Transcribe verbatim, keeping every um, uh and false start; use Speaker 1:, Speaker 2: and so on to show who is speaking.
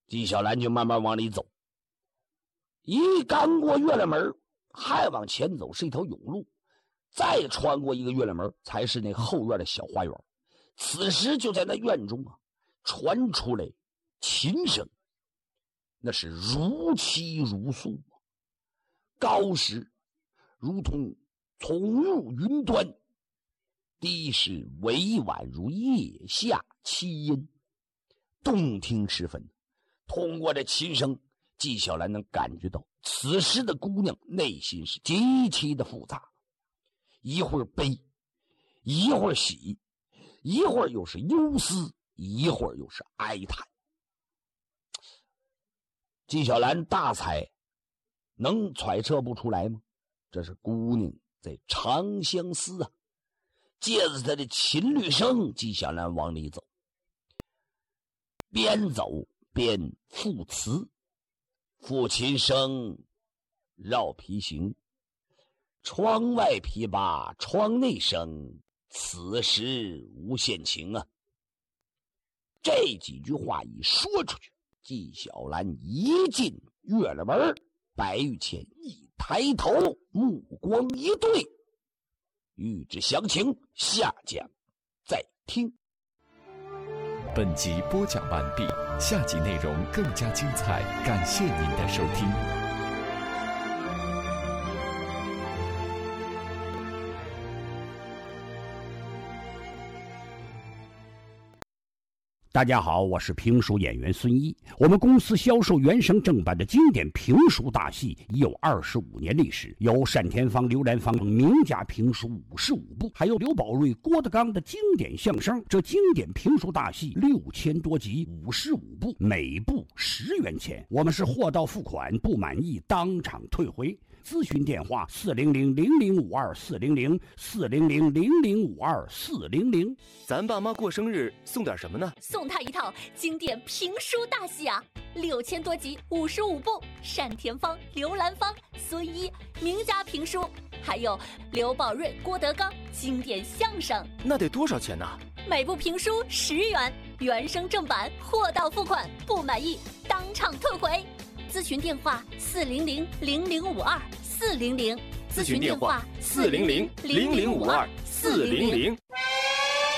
Speaker 1: 纪晓岚就慢慢往里走，一刚过月亮门，还往前走是一条甬路，再穿过一个月亮门，才是那后院的小花园。此时就在那院中啊，传出来琴声，那是如泣如诉，高时如同从入云端，低是委婉如夜下凄音，动听十分。通过这琴声，纪晓岚能感觉到此时的姑娘内心是极其的复杂，一会儿悲，一会儿喜，一会儿又是忧思，一会儿又是哀叹。纪晓岚大猜，能揣测不出来吗？这是姑娘在长相思啊。借着他的琴律声，纪晓岚往里走，边走边赋词，抚琴声绕皮行，窗外琵琶窗内声，此时无限情啊。这几句话一说出去，纪晓岚一进月亮门，白玉倩一抬头，目光一对。欲知详情，下讲再听。
Speaker 2: 本集播讲完毕，下集内容更加精彩，感谢您的收听。
Speaker 3: 大家好，我是评书演员孙一。我们公司销售原声正版的经典评书大戏已有二十五年历史，有单田芳、刘兰芳名家评书五十五部，还有刘宝瑞、郭德纲的经典相声。这经典评书大戏六千多集，五十五部，每部十元钱。我们是货到付款，不满意当场退回。咨询电话：四零零零零五二四零零四零零零零五二四零零。
Speaker 4: 咱爸妈过生日送点什么呢？
Speaker 5: 送他一套经典评书大戏啊，六千多集，五十五部，单田芳、刘兰芳、孙一名家评书，还有刘宝瑞、郭德纲经典相声。
Speaker 4: 那得多少钱呢？
Speaker 5: 每部评书十元，原声正版，货到付款，不满意当场退回。咨询电话：四零零零零五二四零零。
Speaker 4: 咨询电话：四零零零零五二四零零。